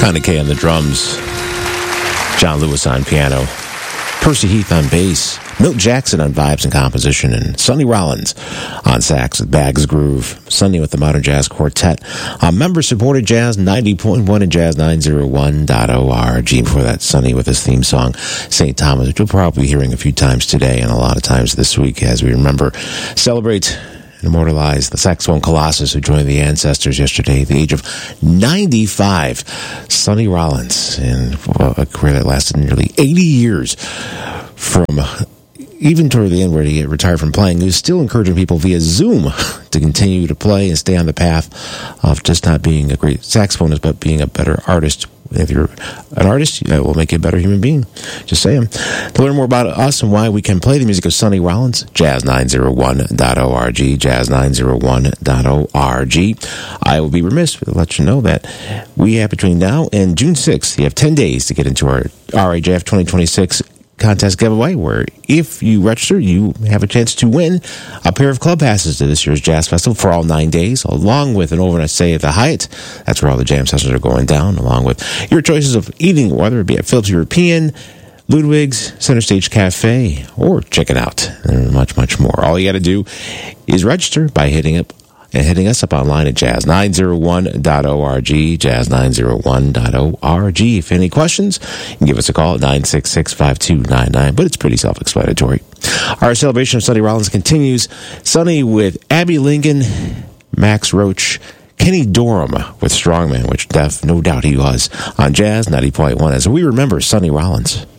Connie Kay on the drums, John Lewis on piano, Percy Heath on bass, Milt Jackson on vibes and composition, and Sonny Rollins on sax with Bags Groove. Sonny with the Modern Jazz Quartet. Member-supported Jazz 90.1 and Jazz901.org. Before that, Sonny with his theme song, St. Thomas, which you'll probably be hearing a few times today and a lot of times this week as we remember, celebrate, and immortalize the saxophone colossus who joined the ancestors yesterday at the age of 95. Sonny Rollins, in a career that lasted nearly 80 years from even toward the end where he retired from playing. He was still encouraging people via Zoom to continue to play and stay on the path of just not being a great saxophonist, but being a better artist. If you're an artist, it will make you a better human being. Just saying. To learn more about us and why we can play the music of Sonny Rollins, Jazz901.org, Jazz901.org. I will be remiss to let you know that we have between now and June 6th, you have 10 days to get into our RAJF 2026 contest giveaway, where if you register, you have a chance to win a pair of club passes to this year's Jazz Festival for all 9 days, along with an overnight stay at the Hyatt. That's where all the jam sessions are going down, along with your choices of eating, whether it be at Phillips European, Ludwig's, Center Stage Cafe, or check it out, and much, much more. All you got to do is register by hitting us up online at jazz901.org, jazz901.org. If any questions, you can give us a call at 966-5299, but it's pretty self-explanatory. Our celebration of Sonny Rollins continues. Sonny with Abby Lincoln, Max Roach, Kenny Dorham with Strongman, which no doubt he was, on Jazz 90.1 as we remember Sonny Rollins.